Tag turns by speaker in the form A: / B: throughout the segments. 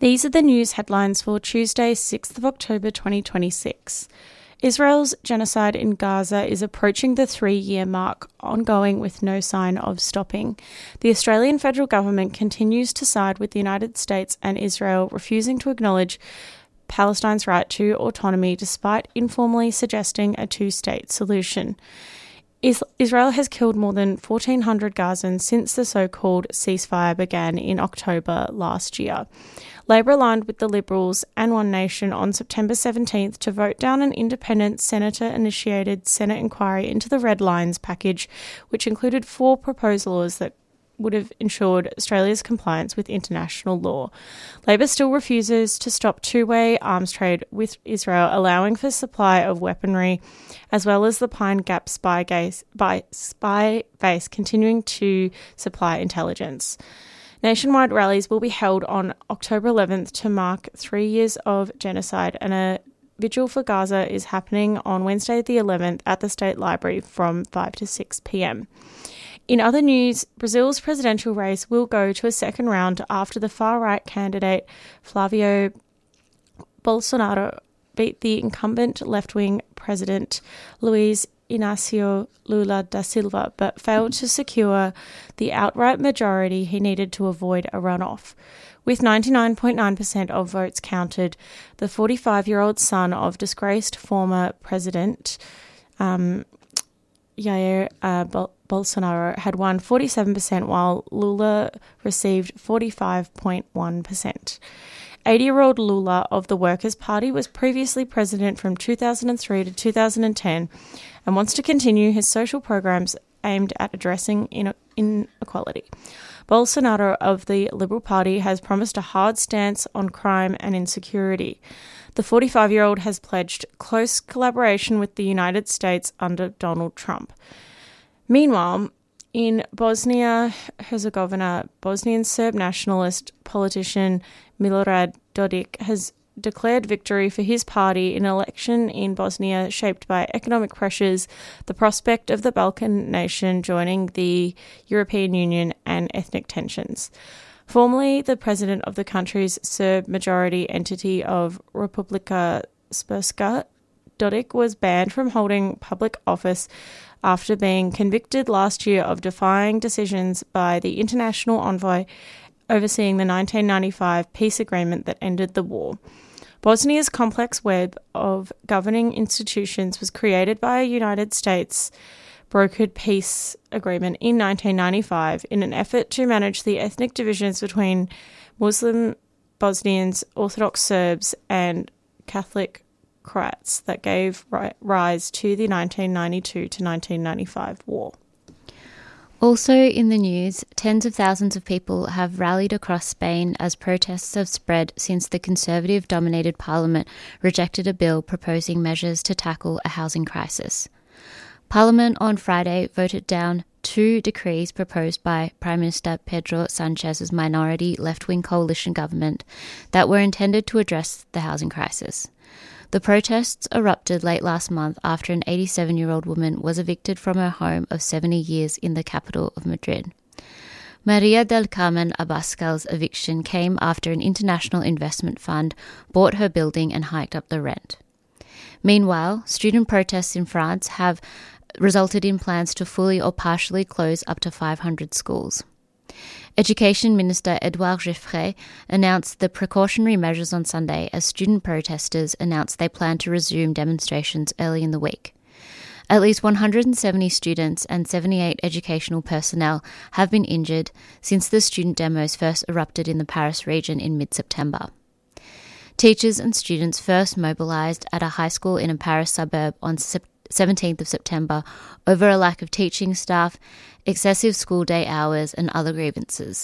A: These are the news headlines for Tuesday, 6th of October 2026. Israel's genocide in Gaza is approaching the 3-year mark, ongoing with no sign of stopping. The Australian federal government continues to side with the United States and Israel, refusing to acknowledge Palestine's right to autonomy despite informally suggesting a two-state solution. Israel has killed more than 1,400 Gazans since the so-called ceasefire began in October last year. Labor aligned with the Liberals and One Nation on September 17th to vote down an independent Senator-initiated Senate inquiry into the Red Lines package, which included 4 proposed laws that would have ensured Australia's compliance with international law. Labor still refuses to stop two-way arms trade with Israel, allowing for supply of weaponry, as well as the Pine Gap spy base continuing to supply intelligence. Nationwide rallies will be held on October 11th to mark 3 years of genocide, and a vigil for Gaza is happening on Wednesday the 11th at the State Library from 5 to 6 p.m. In other news, Brazil's presidential race will go to a second round after the far-right candidate Flavio Bolsonaro beat the incumbent left-wing president Luiz Inácio Lula da Silva, but failed to secure the outright majority he needed to avoid a runoff. With 99.9% of votes counted, the 45-year-old son of disgraced former president Jair Bolsonaro had won 47%, while Lula received 45.1%. 80-year-old Lula of the Workers' Party was previously president from 2003 to 2010 and wants to continue his social programs aimed at addressing inequality. Bolsonaro of the Liberal Party has promised a hard stance on crime and insecurity. The 45-year-old has pledged close collaboration with the United States under Donald Trump. Meanwhile, in Bosnia-Herzegovina, Bosnian Serb nationalist politician Milorad Dodik has declared victory for his party in an election in Bosnia shaped by economic pressures, the prospect of the Balkan nation joining the European Union, and ethnic tensions. Formerly the president of the country's Serb-majority entity of Republika Srpska, Dodik was banned from holding public office after being convicted last year of defying decisions by the international envoy overseeing the 1995 peace agreement that ended the war. Bosnia's complex web of governing institutions was created by a United States brokered peace agreement in 1995 in an effort to manage the ethnic divisions between Muslim Bosnians, Orthodox Serbs, and Catholic Croats that gave rise to the 1992 to 1995 war.
B: Also in the news, tens of thousands of people have rallied across Spain as protests have spread since the Conservative-dominated parliament rejected a bill proposing measures to tackle a housing crisis. Parliament on Friday voted down 2 decrees proposed by Prime Minister Pedro Sanchez's minority left-wing coalition government that were intended to address the housing crisis. The protests erupted late last month after an 87-year-old woman was evicted from her home of 70 years in the capital of Madrid. Maria del Carmen Abascal's eviction came after an international investment fund bought her building and hiked up the rent. Meanwhile, student protests in France have resulted in plans to fully or partially close up to 500 schools. Education Minister Edouard Geoffroy announced the precautionary measures on Sunday as student protesters announced they plan to resume demonstrations early in the week. At least 170 students and 78 educational personnel have been injured since the student demos first erupted in the Paris region in mid-September. Teachers and students first mobilised at a high school in a Paris suburb on 17th of September over a lack of teaching staff, excessive school day hours and other grievances.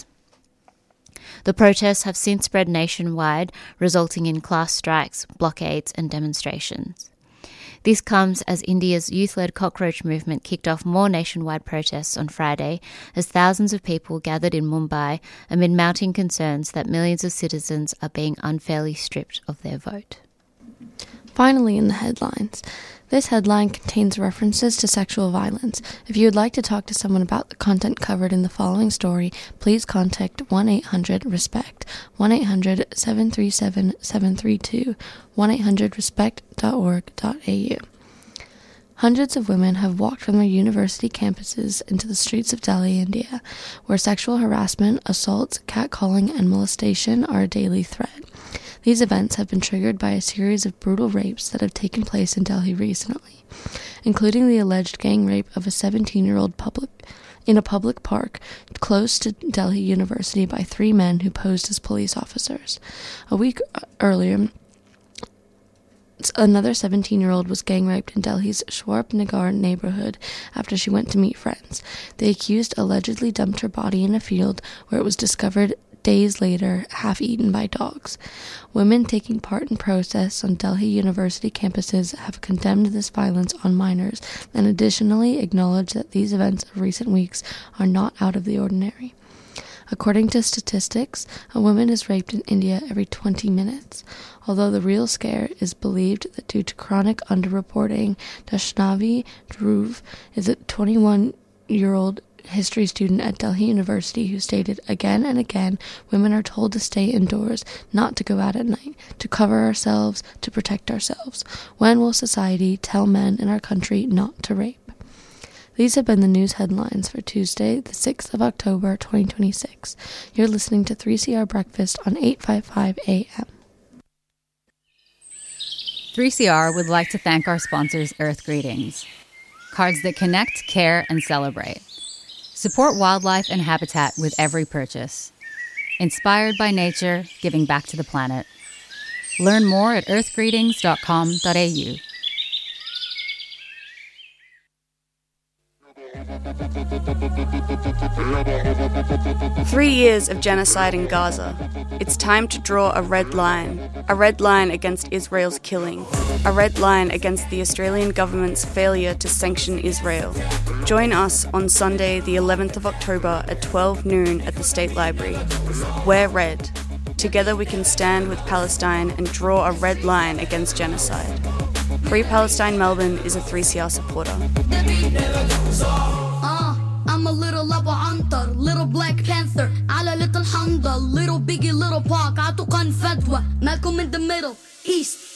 B: The protests have since spread nationwide, resulting in class strikes, blockades and demonstrations. This comes as India's youth-led cockroach movement kicked off more nationwide protests on Friday as thousands of people gathered in Mumbai amid mounting concerns that millions of citizens are being unfairly stripped of their vote.
C: Finally, in the headlines. This headline contains references to sexual violence. If you would like to talk to someone about the content covered in the following story, please contact 1-800-RESPECT, 1-800-737-732, 1-800-RESPECT.org.au. Hundreds of women have walked from their university campuses into the streets of Delhi, India, where sexual harassment, assaults, catcalling, and molestation are a daily threat. These events have been triggered by a series of brutal rapes that have taken place in Delhi recently, including the alleged gang rape of a 17-year-old in a public park close to Delhi University by 3 men who posed as police officers. A week earlier, another 17-year-old was gang raped in Delhi's Shwarp Nagar neighborhood after she went to meet friends. The accused allegedly dumped her body in a field where it was discovered days later, half-eaten by dogs. Women taking part in protests on Delhi University campuses have condemned this violence on minors and additionally acknowledged that these events of recent weeks are not out of the ordinary. According to statistics, a woman is raped in India every 20 minutes. Although the real scare is believed that due to chronic underreporting, Dashnavi Dhruv is a 21-year-old history student at Delhi University who stated again and again, women are told to stay indoors, not to go out at night, to cover ourselves, to protect ourselves. When will society tell men in our country not to rape? These have been the news headlines for Tuesday, the 6th of October, 2026. You're listening to 3CR Breakfast on 855 AM.
D: 3CR would like to thank our sponsors, Earth Greetings. Cards that connect, care, and celebrate. Support wildlife and habitat with every purchase. Inspired by nature, giving back to the planet. Learn more at earthgreetings.com.au.
E: 3 years of genocide in Gaza. It's time to draw a red line against Israel's killing, a red line against the Australian government's failure to sanction Israel. Join us on Sunday, the 11th of October at 12 noon at the State Library. Wear red. Together we can stand with Palestine and draw a red line against genocide. Free Palestine Melbourne is a 3CR supporter.
F: I'm a little Abu Antar, little Black Panther, على little Handa, little Biggie, little Pac, عطوا كان فتوى, Malcolm in the middle, East.